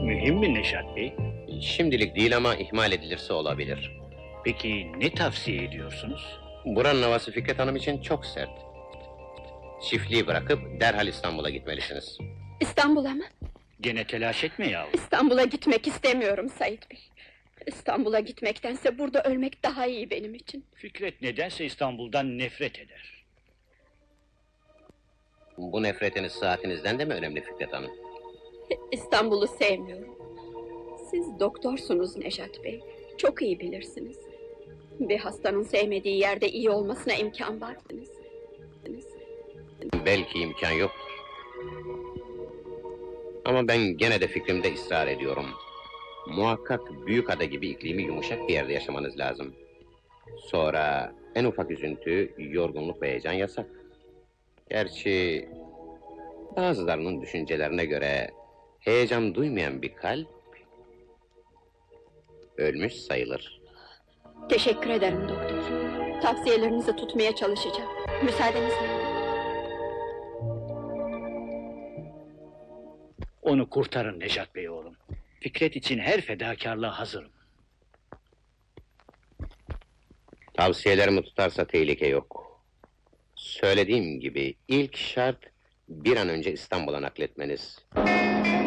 mühim mi Neşat Bey? Şimdilik değil ama ihmal edilirse olabilir. Peki ne tavsiye ediyorsunuz? Buranın havası Fikret Hanım için çok sert. Çiftliği bırakıp derhal İstanbul'a gitmelisiniz. İstanbul'a mı? Gene telaş etme yahu. İstanbul'a gitmek istemiyorum Sait Bey. İstanbul'a gitmektense burada ölmek daha iyi benim için. Fikret nedense İstanbul'dan nefret eder. Bu nefretiniz saatinizden de mi önemli Fikret Hanım? İstanbul'u sevmiyorum. Siz doktorsunuz Nejat Bey. Çok iyi bilirsiniz. Bir hastanın sevmediği yerde iyi olmasına imkan var mısınız? Belki imkan yoktur. Ama ben gene de fikrimde ısrar ediyorum. Muhakkak Büyükada gibi iklimi yumuşak bir yerde yaşamanız lazım. Sonra en ufak üzüntü, yorgunluk ve heyecan yasak. Gerçi bazılarının düşüncelerine göre heyecan duymayan bir kalp ölmüş sayılır. Teşekkür ederim doktor. Tavsiyelerinizi tutmaya çalışacağım. Müsaadenizle. Onu kurtarın Neşat Bey oğlum. Fikret için her fedakarlığa hazırım. Tavsiyelerimi tutarsa tehlike yok. Söylediğim gibi ilk şart bir an önce İstanbul'a nakletmeniz.